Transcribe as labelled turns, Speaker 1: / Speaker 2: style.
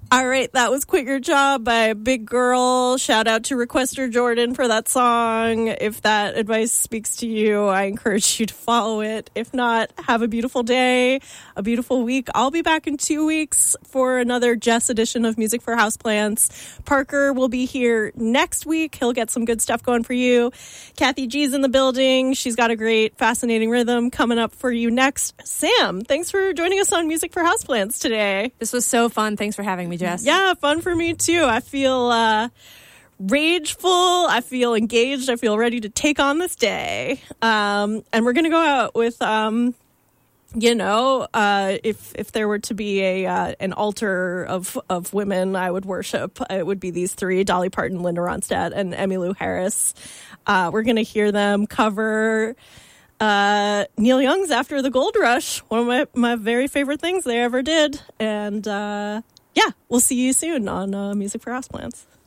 Speaker 1: All right, that was Quit Your Job by Big Girl. Shout out to Requester Jordan for that song. If that advice speaks to you, I encourage you to follow it. If not, have a beautiful day, a beautiful week. I'll be back in 2 weeks for another Jess edition of Music for Houseplants. Parker will be here next week. He'll get some good stuff going for you. Kathy G's in the building. She's got a great, fascinating rhythm coming up for you next. Sam, thanks for joining us on Music for Houseplants today.
Speaker 2: This was so fun. Thanks for having me, Jess.
Speaker 1: Yeah, fun for me too. I feel rageful. I feel engaged. I feel ready to take on this day. And we're going to go out with, if there were to be an altar of women I would worship, it would be these three: Dolly Parton, Linda Ronstadt, and Emmylou Harris. We're going to hear them cover Neil Young's After the Gold Rush, one of my very favorite things they ever did. And yeah, we'll see you soon on Music for Houseplants.